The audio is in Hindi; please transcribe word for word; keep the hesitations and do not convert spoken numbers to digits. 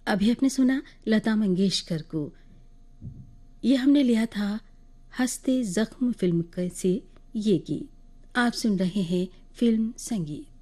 अभी आपने सुना लता मंगेशकर को। ये हमने लिया था हंसते जख्म फिल्म से ये गीत। आप सुन रहे हैं फिल्म संगीत।